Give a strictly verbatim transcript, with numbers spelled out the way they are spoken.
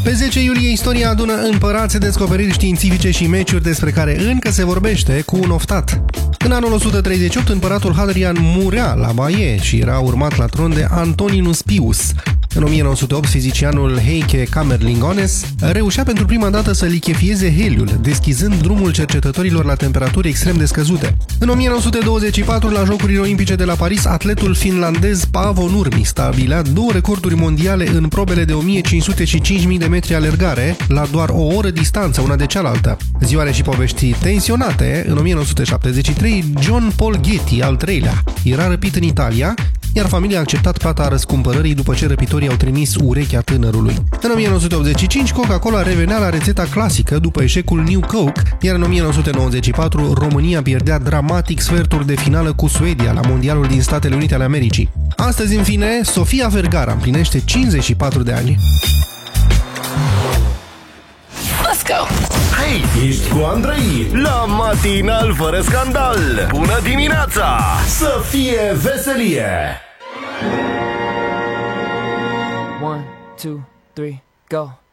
Pe zece iulie, istoria adună împărați, descoperiri științifice și meciuri despre care încă se vorbește cu un oftat. În anul o sută treizeci și opt, împăratul Hadrian murea la Baie și era urmat la tron de Antoninus Pius. În o mie nouă sute opt, fizicianul Heike Kamerlingones reușea pentru prima dată să lichefieze heliul, deschizând drumul cercetătorilor la temperaturi extrem de scăzute. În o mie nouă sute douăzeci și patru, la Jocurile Olimpice de la Paris, atletul finlandez Paavo Nurmi stabilea două recorduri mondiale în probele de o mie cinci sute și cinci mii de metri alergare, la doar o oră distanță una de cealaltă. Zioare și povești tensionate, în o mie nouă sute șaptezeci și trei, John Paul Getty, al treilea, era răpit în Italia, iar familia a acceptat plata răscumpărării după ce răpitorii au trimis urechea tânărului. În o mie nouă sute optzeci și cinci, Coca-Cola revenea la rețeta clasică după eșecul New Coke, iar în o mie nouă sute nouăzeci și patru, România pierdea dramatic sferturi de finală cu Suedia la Mondialul din Statele Unite ale Americii. Astăzi, în fine, Sofia Vergara împlinește cincizeci și patru de ani. Let's go! Hei, ești cu Andrei la Matinal fără scandal. Bună dimineața! Să fie veselie! One, two, three, go!